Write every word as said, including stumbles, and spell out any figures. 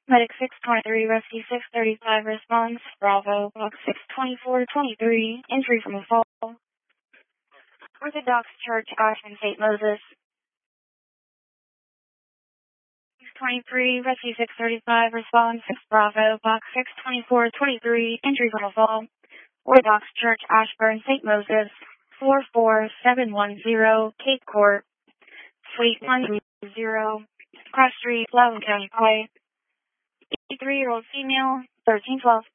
Medic six twenty-three, Rescue six thirty-five, response, Bravo, Box six twenty-four twenty-three, entry from a fall. Orthodox Church, Ashman, Saint Moses. six twenty-three, Rescue six thirty-five, response, Bravo, Box six twenty-four twenty-three, entry from a fall. Orthodox Church, Ashburn, Saint Moses, four four seven one zero, Cape Court, Suite one zero, Cross Street, Loudoun County Highway. eighty-three-year-old female, thirteen twelve.